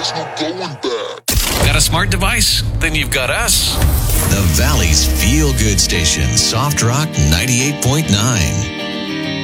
There's no going back. Got a smart device? Then you've got us. The Valley's feel-good station, Soft Rock 98.9.